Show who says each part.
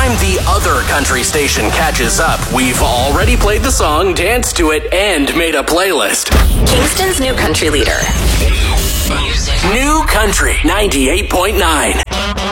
Speaker 1: time the other country station catches up, we've already played the song, danced to it, and made a playlist.
Speaker 2: Kingston's new country leader.
Speaker 1: New Country 98.9.